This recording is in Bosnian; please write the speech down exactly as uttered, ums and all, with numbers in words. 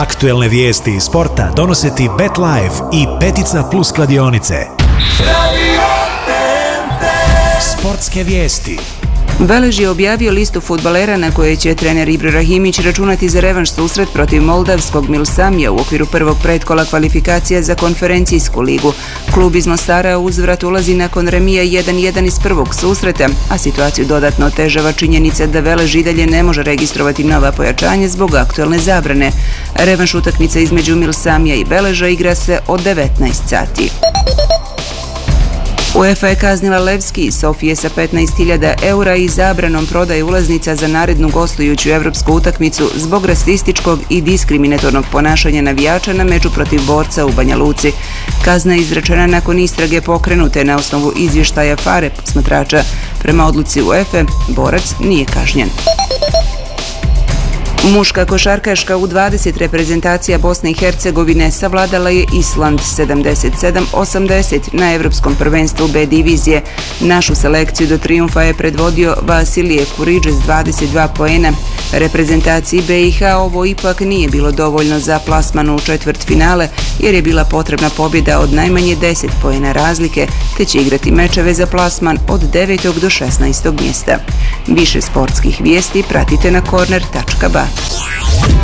Aktuelne vijesti iz sporta donose ti BetLife i Petica Plus kladionice. Sportske vijesti. Velež je objavio listu fudbalera na koje će trener Ibra Rahimić računati za revanš susret protiv moldavskog Milsamija u okviru prvog pretkola kvalifikacija za konferencijsku ligu. Klub iz Mostara uzvrat ulazi nakon remija jedan jedan iz prvog susreta, a situaciju dodatno otežava činjenica da Velež i dalje ne može registrovati nova pojačanja zbog aktuelne zabrane. Revanš utakmica između Milsamija i Veleža igra se od devetnaest sati. UEFA je kaznila Levski iz Sofije sa petnaest hiljada eura i zabranom prodaje ulaznica za narednu gostujuću evropsku utakmicu zbog rasističkog i diskriminatornog ponašanja navijača na meču protiv Borca u Banja Luci. Kazna je izrečena nakon istrage pokrenute na osnovu izvještaja Fare posmatrača. Prema odluci UEFA, Borac nije kažnjen. Muška košarkaška U dvadeset reprezentacija Bosne i Hercegovine savladala je Island sedamdeset sedam osamdeset na Evropskom prvenstvu B divizije. Našu selekciju do trijumfa je predvodio Vasilije Kuriđe s dvadeset dva poena. Reprezentaciji B i H ovo ipak nije bilo dovoljno za plasman u četvrtfinale, jer je bila potrebna pobjeda od najmanje deset poena razlike, te će igrati mečeve za plasman od devetog do šesnaestog mjesta. Više sportskih vijesti pratite na korner tačka ba.